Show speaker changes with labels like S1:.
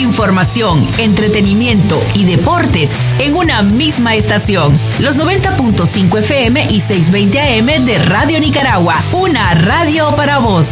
S1: información, entretenimiento y deportes en una misma estación. Los 90.5 FM y 620 AM de Radio Nicaragua. Una radio para vos.